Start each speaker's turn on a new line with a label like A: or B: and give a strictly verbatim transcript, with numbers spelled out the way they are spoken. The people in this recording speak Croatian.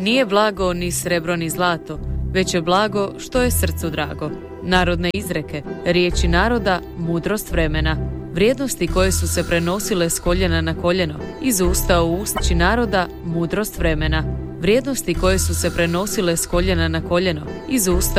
A: Nije blago ni srebro ni zlato, već je blago što je srcu drago. Narodne izreke, riječi naroda, mudrost vremena. Vrijednosti koje su se prenosile s koljena na koljeno, iz usta u usta naroda, mudrost vremena. Vrijednosti koje su se prenosile s koljena na koljeno, iz usta